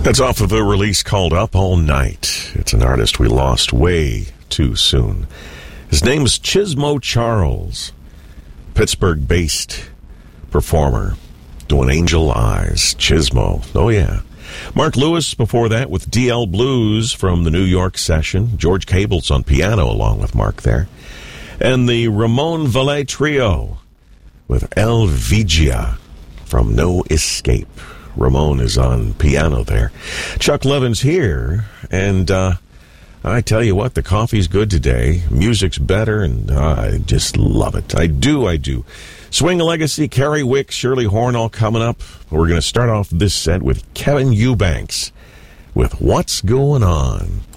That's off of a release called Up All Night. It's an artist we lost way too soon. His name is Chismo Charles, Pittsburgh-based performer, doing Angel Eyes. Chismo, oh yeah. Mark Lewis before that with DL Blues from the New York session. George Cable's on piano along with Mark there. And the Ramon Valle Trio with El Vigia from No Escape. Ramon is on piano there. Chuck Levin's here, and I tell you what, the coffee's good today. Music's better, and I just love it. I do. Swing Legacy, Carrie Wick, Shirley Horn all coming up. We're going to start off this set with Kevin Eubanks with What's Going On.